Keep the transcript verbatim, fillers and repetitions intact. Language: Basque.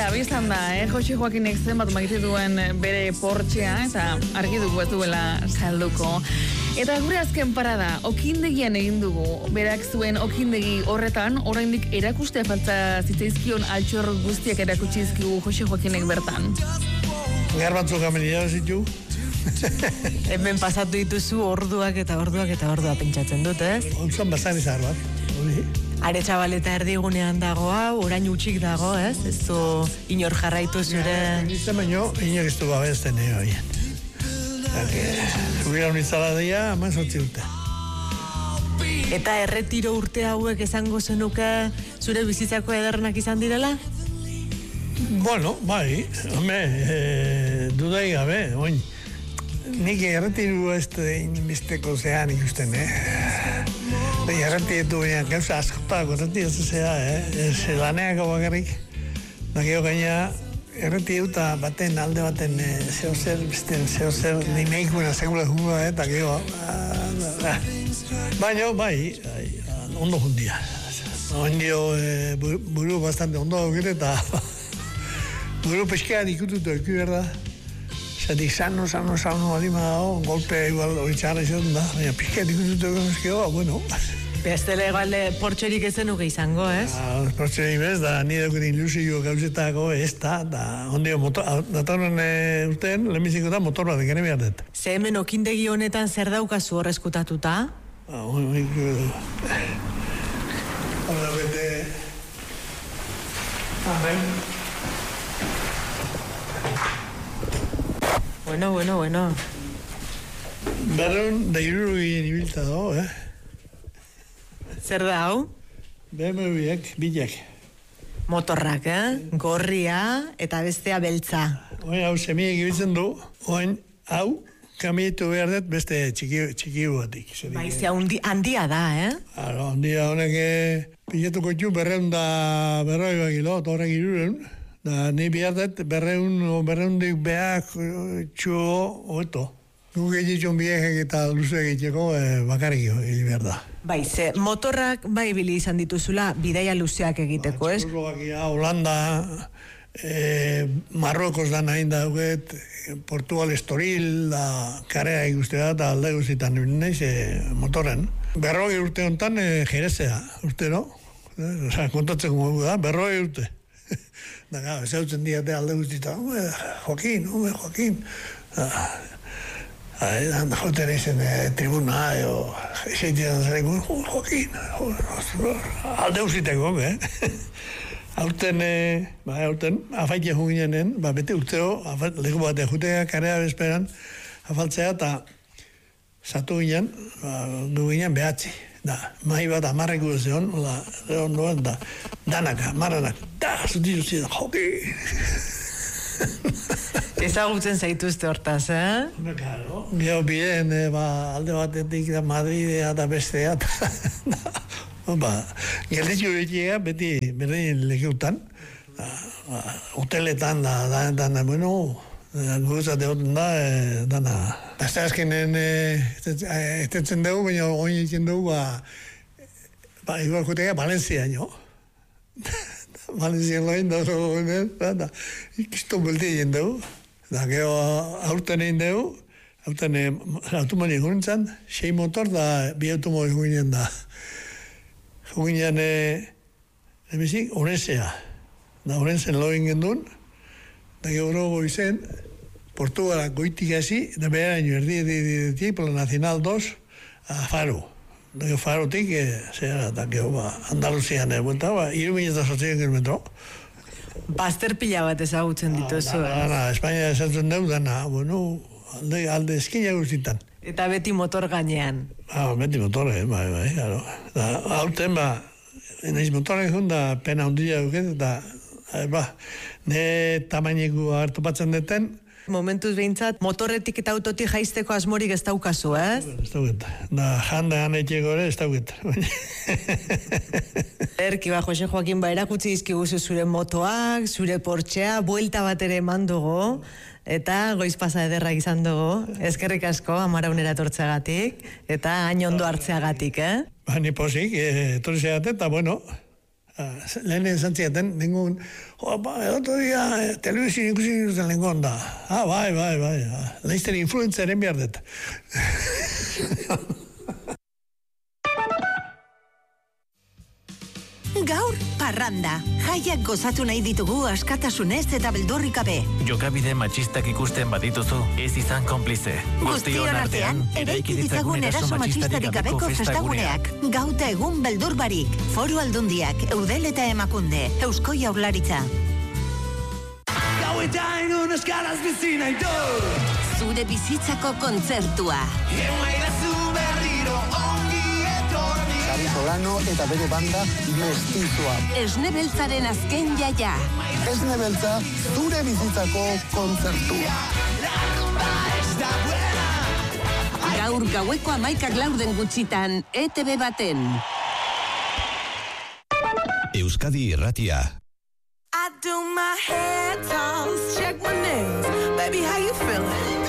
Begira, biztan da, eh? Jose Joakinek zenbat maite duen bere Porschea, eta argi dugu ez duela salduko. Eta gure azken parada, okindegian egin dugu, berak zuen okindegi horretan, oraindik erakustea falta zitzaizkion altxor guztiak erakutsi dizkigu Jose Joakinek bertan. Gar batzuk amenia zitu. Hemen pasatu dituzu orduak eta orduak eta orduak pentsatzen dut, ez? Ontzan bazan izar bat, hori. Are Txabaleta erdigunean dago hau, orain utxik dago, ez? Ez du inor jarraitu zure... Nizten baino, inor ez du babezten ego hien. Zubira unitzala daia, ama sortzi urte. Eta erretiro urte hauek esango zenuke zure bizitzako ederrenak izan direla? Bueno, bai, home, e, dudai gabe, oin. Nik erretiru ez da inbisteko zean ikusten, eh? Erretietu baina gauza askotako erretietu zea, eh? Ez laneako bakarrik. Da gero gaina erretietu eta baten, alde baten zeo zer, bizten zeo zer, ni meikuna segula jungua, eta gero... Baina, bai, ondo jundia. Ondio buru bastante ondo gire eta buru peskean ikututu eku berda. Zatik sano, sano, sano, alima dago, golpe igual hori txarra izan da, baina peskean ikututu eku eskeo, bueno. Bestele egalde portxerik ezen uge izango, ez? Portxerik bez, da nire dukut ilusio gauzetako ez da, da ondio motor, datorren urtean, lehenbiziko da motor bat egene behar dut. Ze hemen okindegi honetan zer daukazu horrezkutatuta? Ah, hori, hori, bete... Amen. Bueno, bueno, bueno. Berreun, da iruru gien ibilta dago, eh? Zer da hau? B M W-ek, bilak. Motorrak, eh? Gorria eta bestea beltza. Oin hau semiek ibiltzen du, oin hau kamietu behar dut beste txiki, txiki batik. Baizia handia da, eh? Aro, handia honek piletuko txu berreun da berroi bakilo, eta horrek iruren. Da, ni behar dut berreun, berreundik behar txu oeto. Guk egitxon biegek eta luzeak egiteko eh, bakarrik egin behar da. Bai, ze motorrak bai bili izan dituzula bidaia luzeak egiteko, ez? Txekoslovakia, Holanda, eh, Marrokos da nahi da duget, Portugal Estoril, da karea ikuste da, eta alde guztietan naiz eh, motorren. Berroi urte honetan eh, jerezea, urte no? Eh, Osa, kontatzeko mogu da, berroi urte. Da, gara, zeutzen diate alde guztietan, Joaquin, hume, Joaquin. Handa joten eizen tribuna, eo, eseitidan zareko, Joaquin, alde usiteko, eh? Aurten, ba, aurten, afaitia juginen, ba, bete urteo, lego bat ejutea, karea bezperan, afaltzea, eta zatu ginen, ba, du ginen behatzi. Da, mahi bat amarreko zeon, oda, zeon duen, da, danaka, marranak, da, zutizu zidan, Joaquin! Ezagutzen zaituzte hortaz, eh? Claro. Gero bideen, eh, ba, alde batetik da Madridea eta bestea. Ba, gelditxu betia beti berdin lekeutan. Ba, hoteletan da, da, da, da, bueno, guzat egoten da, eh, dana. Azte azkenen estetzen dugu, baina oin egiten dugu, ba, ba, igual jutega Valencia, no? Valencia loin da, da, da, ikiston belte egin dugu. Da, gero aurten egin dugu, aurten automoni egunintzen, sei motor da bi automo eginen da. Eginen, lehenezik, Orensea. Da, Orensen lo egin gendun, da gero goizen, Portugala goitik hasi, da beharaino erdi, erdi, erdi, erdi, Plan Nacional dos, a Faro. Da gero Farotik, zera, da gero, ba, Andaluzian, buelta, ba, irumina eta sortzion kilometro. Bazter pila bat ezagutzen dituzu, eh? Dana, Espainia esatzen dugu, dana, bueno, alde, alde eskina guztitan. Eta beti motor gainean. Ah, beti motore, bai, bai, claro. Da, hauten, ba, naiz motore jun, da, pena hundia duket, eta, ba, ne tamaineko hartu batzen deten. Momentuz behintzat, motorretik eta autotik jaisteko asmorik ez daukazu, ez? Ez dauket. Da, janda ganetxeko ere ez dauket. Erki, ba, Jose Joakin, ba, erakutsi dizkiguzu zure motoak, zure Porschea, buelta bat ere eman dugu, eta goiz pasa ederrak izan dugu. Eskerrik asko, amaraunera tortzeagatik, eta hain ondo hartzeagatik, eh? Ba, ni posik, etorri zeate, eta bueno, Lehen esan ziaten, nengun, oh, ba, otro dia, telebizio ikusi nintzen lehen gonda. Ah, bai, bai, bai. Laizten influentzaren behar dut. Gaur, parranda. Jaiak gozatu nahi ditugu askatasunez eta beldurrik gabe. Jokabide matxistak ikusten badituzu, ez izan konplize. Guztion artean, eraiki ditzagun eraso matxistarik gabeko festaguneak. Gauta egun beldur barik. Foru Aldundiak, Eudel eta Emakunde, Eusko Jaurlaritza. Gauetain uneskalaz bizi nahi du. Zure bizitzako kontzertua. Emaidazu berriro ongi etorri. Xabi Solano eta bere banda mestizua. Esne beltzaren azken jaia. Esne beltza, zure bizitzako kontzertua. La rumba ez da buena. Gaur gaueko amaikak laurden gutxitan, E T B baten. Euskadi Irratia. I do my hair toss, check my nails. Baby, how you feeling?